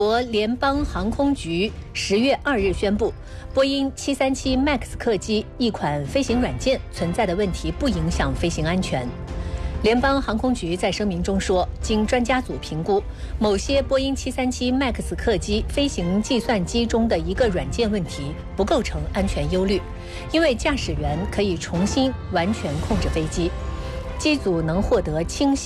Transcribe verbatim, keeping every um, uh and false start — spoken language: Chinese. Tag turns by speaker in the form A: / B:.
A: 国联邦航空局十月二日宣布，波音七三七 MAX 客机一款飞行软件存在的问题不影响飞行安全。联邦航空局在声明中说，经专家组评估，某些波音七三七 MAX 客机飞行计算机中的一个软件问题不构成安全忧虑，因为驾驶员可以重新完全控制飞机，机组能获得清晰